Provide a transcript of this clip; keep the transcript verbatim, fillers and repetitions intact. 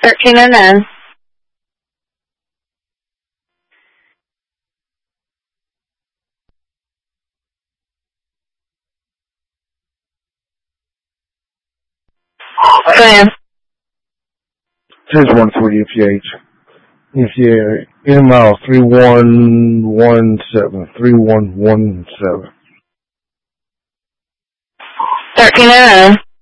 thirteen oh nine. Sam. Here's one for you, F H. If you M L three one one seven three one one seven. thirteen oh nine.